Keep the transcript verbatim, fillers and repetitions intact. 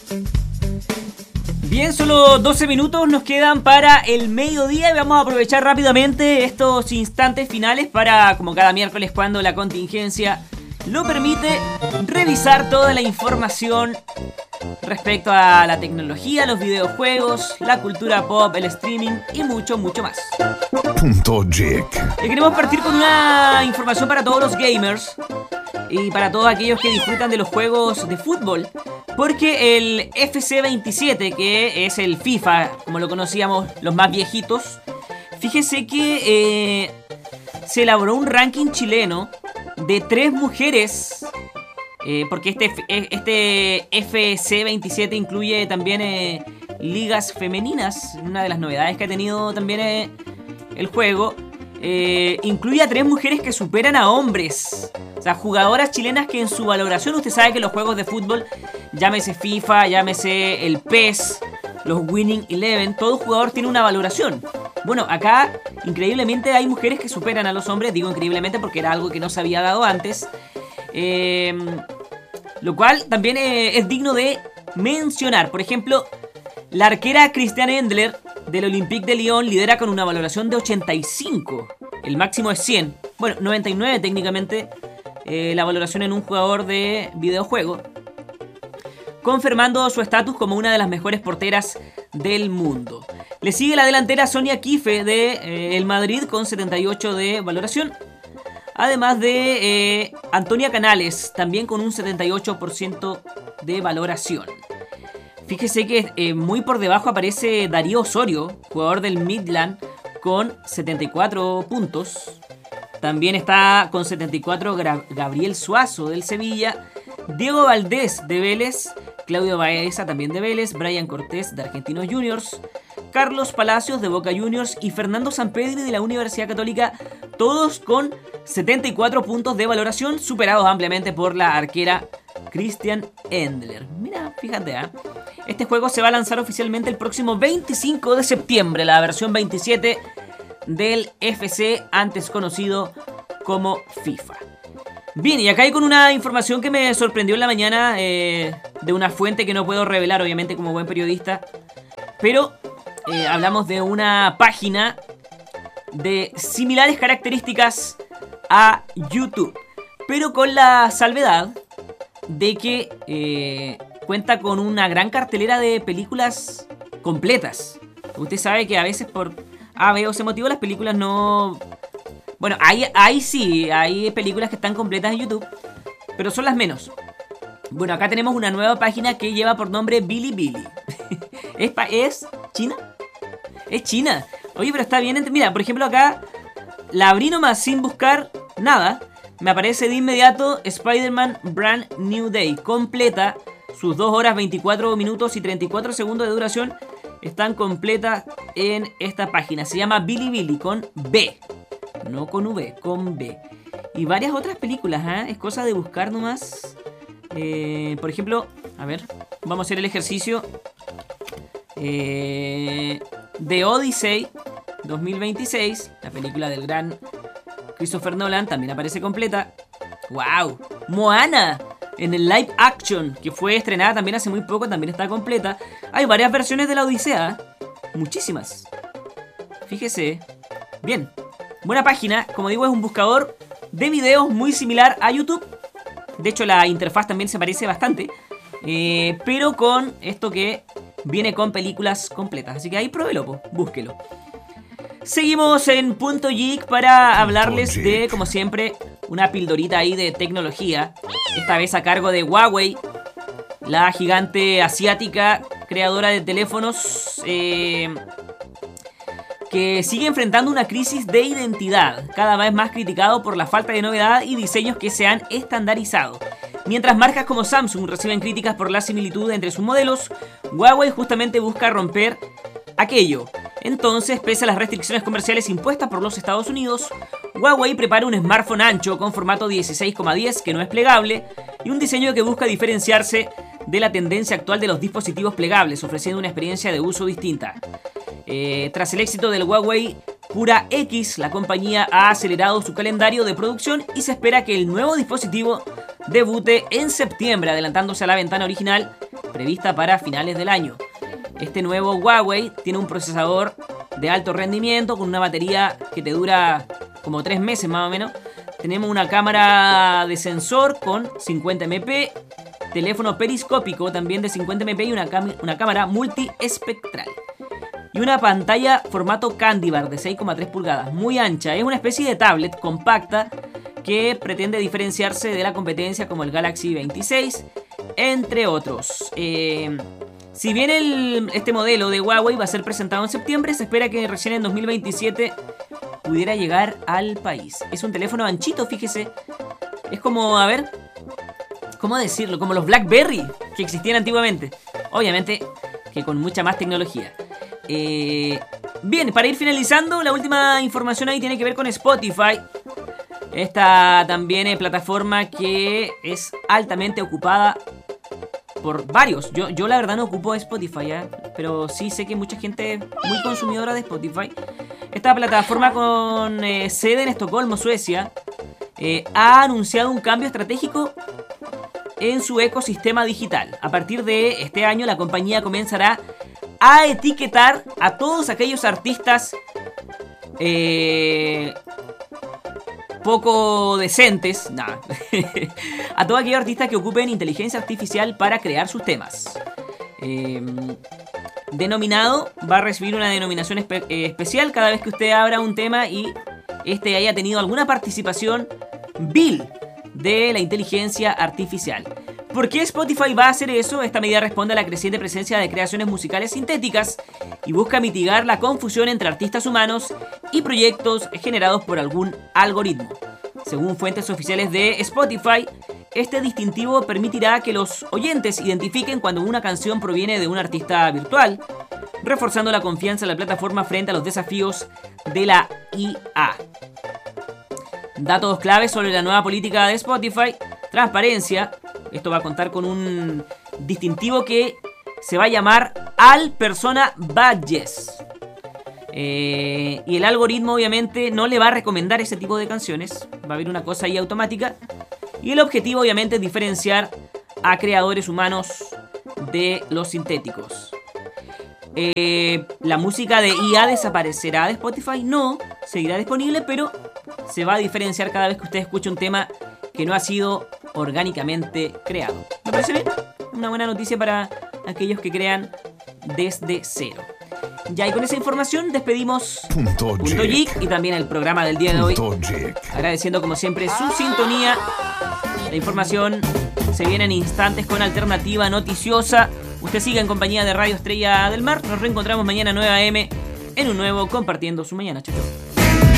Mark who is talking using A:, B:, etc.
A: Bien, solo doce minutos nos quedan para el mediodía y vamos a aprovechar rápidamente estos instantes finales para, como cada miércoles cuando la contingencia lo permite, revisar toda la información respecto a la tecnología, los videojuegos, la cultura pop, el streaming y mucho, mucho más.
B: Punto Geek.
A: Y queremos partir con una información para todos los gamers y para todos aquellos que disfrutan de los juegos de fútbol. Porque el F C veintisiete, que es el FIFA, como lo conocíamos los más viejitos, fíjese que eh, se elaboró un ranking chileno de tres mujeres, eh, porque este, este F C veintisiete incluye también eh, ligas femeninas, una de las novedades que ha tenido también eh, el juego. Eh, incluye a tres mujeres que superan a hombres. O sea, jugadoras chilenas que en su valoración, usted sabe que los juegos de fútbol, llámese FIFA, llámese el P E S, los Winning Eleven, todo jugador tiene una valoración. Bueno, acá increíblemente hay mujeres que superan a los hombres. Digo increíblemente porque era algo que no se había dado antes, eh, lo cual también eh, es digno de mencionar. Por ejemplo, la arquera Christiane Endler del Olympique de Lyon lidera con una valoración de ochenta y cinco. El máximo es cien. Bueno, noventa y nueve técnicamente eh, la valoración en un jugador de videojuego, confirmando su estatus como una de las mejores porteras del mundo. Le sigue la delantera Sonia Kife de eh, el Madrid con setenta y ocho de valoración. Además de eh, Antonia Canales, también con un setenta y ocho por ciento de valoración. Fíjese que eh, muy por debajo aparece Darío Osorio, jugador del Midland, con setenta y cuatro puntos. También está con setenta y cuatro Gra- Gabriel Suazo del Sevilla, Diego Valdés de Vélez, Claudio Baeza también de Vélez, Brian Cortés de Argentinos Juniors, Carlos Palacios de Boca Juniors y Fernando Sampedri de la Universidad Católica, todos con setenta y cuatro puntos de valoración, superados ampliamente por la arquera Christiane Endler. Mira, fíjate, ¿eh? Este juego se va a lanzar oficialmente el próximo veinticinco de septiembre, la versión veintisiete del F C, antes conocido como FIFA. Bien, y acá hay con una información que me sorprendió en la mañana, eh, de una fuente que no puedo revelar, obviamente, como buen periodista. Pero eh, hablamos de una página de similares características a YouTube, pero con la salvedad de que eh, cuenta con una gran cartelera de películas completas. Usted sabe que a veces por A, B o C motivo las películas no... Bueno, hay, hay sí, hay películas que están completas en YouTube, pero son las menos. Bueno, acá tenemos una nueva página que lleva por nombre Bilibili. ¿Es, pa- ¿Es China? Es China. Oye, pero está bien. Mira, por ejemplo acá la abrí nomás sin buscar nada. Me aparece de inmediato Spider-Man Brand New Day completa. Sus dos horas veinticuatro minutos y treinta y cuatro segundos de duración están completas en esta página. Se llama Bilibili con B, no con V, con B. Y varias otras películas, ¿eh? Es cosa de buscar nomás. Eh, por ejemplo, a ver, vamos a hacer el ejercicio. Eh, The Odyssey dos mil veintiséis, la película del gran Christopher Nolan, también aparece completa. ¡Wow! Moana, en el live action, que fue estrenada también hace muy poco, también está completa. Hay varias versiones de la Odisea, muchísimas. Fíjese. Bien, buena página. Como digo, es un buscador de videos muy similar a YouTube. De hecho, la interfaz también se parece bastante, eh, pero con esto que viene con películas completas. Así que ahí pruébelo, po, búsquelo. Seguimos en Punto Geek para hablarles de, como siempre, una pildorita ahí de tecnología. Esta vez a cargo de Huawei, la gigante asiática creadora de teléfonos, eh, que sigue enfrentando una crisis de identidad, cada vez más criticado por la falta de novedad y diseños que se han estandarizado. Mientras marcas como Samsung reciben críticas por la similitud entre sus modelos, Huawei justamente busca romper aquello. Entonces, pese a las restricciones comerciales impuestas por los Estados Unidos, Huawei prepara un smartphone ancho con formato dieciséis coma diez que no es plegable y un diseño que busca diferenciarse de la tendencia actual de los dispositivos plegables, ofreciendo una experiencia de uso distinta. Eh, tras el éxito del Huawei Pura X, la compañía ha acelerado su calendario de producción y se espera que el nuevo dispositivo debute en septiembre, adelantándose a la ventana original prevista para finales del año. Este nuevo Huawei tiene un procesador de alto rendimiento con una batería que te dura como tres meses más o menos. Tenemos una cámara de sensor con cincuenta megapíxeles, teléfono periscópico también de cincuenta megapíxeles y una, cam- una cámara multiespectral. Y una pantalla formato Candy Bar de seis coma tres pulgadas, muy ancha. Es una especie de tablet compacta que pretende diferenciarse de la competencia como el Galaxy veintiséis, entre otros. Eh, si bien el, este modelo de Huawei va a ser presentado en septiembre, se espera que recién en dos mil veintisiete pudiera llegar al país. Es un teléfono anchito, fíjese. Es como, a ver, ¿cómo decirlo? Como los BlackBerry que existían antiguamente. Obviamente que con mucha más tecnología. Eh, bien, para ir finalizando, la última información ahí tiene que ver con Spotify. Esta también es plataforma que es altamente ocupada por varios. Yo, yo la verdad no ocupo Spotify, ¿eh? Pero sí sé que mucha gente es muy consumidora de Spotify. Esta plataforma con eh, sede en Estocolmo, Suecia, eh, ha anunciado un cambio estratégico en su ecosistema digital. A partir de este año la compañía comenzará a etiquetar a todos aquellos artistas eh, poco decentes, nah, a todos aquellos artistas que ocupen inteligencia artificial para crear sus temas. Eh, denominado, va a recibir una denominación espe- eh, especial cada vez que usted abra un tema y este haya tenido alguna participación vil de la inteligencia artificial. ¿Por qué Spotify va a hacer eso? Esta medida responde a la creciente presencia de creaciones musicales sintéticas y busca mitigar la confusión entre artistas humanos y proyectos generados por algún algoritmo. Según fuentes oficiales de Spotify, este distintivo permitirá que los oyentes identifiquen cuando una canción proviene de un artista virtual, reforzando la confianza en la plataforma frente a los desafíos de la I A. Datos claves sobre la nueva política de Spotify: transparencia. Esto va a contar con un distintivo que se va a llamar All Persona Badges. Eh, y el algoritmo obviamente no le va a recomendar ese tipo de canciones. Va a haber una cosa ahí automática. Y el objetivo obviamente es diferenciar a creadores humanos de los sintéticos. Eh, ¿La música de I A desaparecerá de Spotify? No, seguirá disponible, pero se va a diferenciar cada vez que usted escuche un tema que no ha sido orgánicamente creado. ¿Me parece bien? Una buena noticia para aquellos que crean desde cero. Ya, y con esa información despedimos
B: Punto
A: Punto Geek y también el programa del día de hoy.
B: Punto Geek.
A: Agradeciendo como siempre su sintonía. La información se viene en instantes con Alternativa Noticiosa. Usted sigue en compañía de Radio Estrella del Mar. Nos reencontramos mañana nueve a eme en un nuevo Compartiendo su Mañana. Chau, chau.